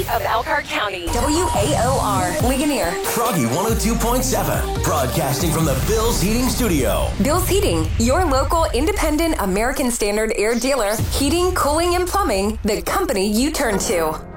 heat of Elkhart County. WAOR, Ligonier. Froggy 102.7, broadcasting from the Bill's Heating Studio. Bill's Heating, your local independent American Standard air dealer. Heating, cooling, and plumbing, the company you turn to.